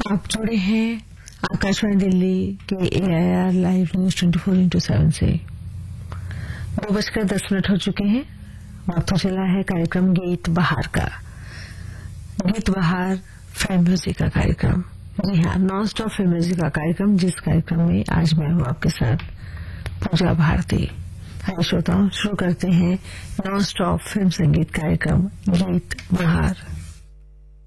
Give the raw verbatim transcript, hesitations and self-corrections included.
आप जुड़े हैं आकाशवाणी दिल्ली के ए I R live news twenty four into seven से। दो बजकर दस मिनट हो चुके हैं। वक्त हो चला है कार्यक्रम गीत बहार का। गीत बहार फिल्म म्यूजिक का कार्यक्रम। जी हाँ, नॉन स्टॉप फिल्म म्यूजिक का कार्यक्रम, जिस कार्यक्रम में आज मैं हूँ आपके साथ पूजा भारती। आइए श्रोताओं, शुरू करते हैं नॉन स्टॉप फिल्म संगीत कार्यक्रम गीत बहार।